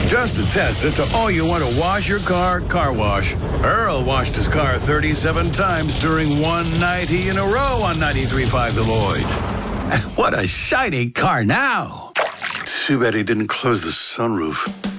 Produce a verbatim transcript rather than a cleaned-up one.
Just to test it, to all you want to wash your car, car wash. Earl washed his car thirty-seven times during one night in a row on ninety-three point five The Lloyd. What a shiny car now. Too bad he didn't close the sunroof.